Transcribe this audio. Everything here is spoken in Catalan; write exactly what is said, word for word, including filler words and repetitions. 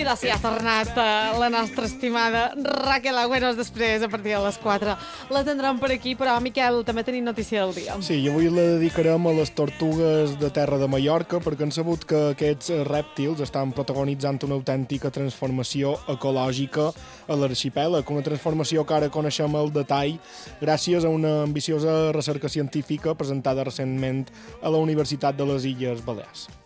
I la si ha tornat eh, la nostra estimada Raquel Agüeros després, a partir de les quatre. La tindrem per aquí, però, Miquel, també tenim notícia del dia. Sí, i avui la dedicarem a les tortugues de terra de Mallorca, perquè han sabut que aquests rèptils estan protagonitzant una autèntica transformació ecològica a l'arxipèlag, una transformació que ara coneixem al detall gràcies a una ambiciosa recerca científica presentada recentment a la Universitat de les Illes Balears.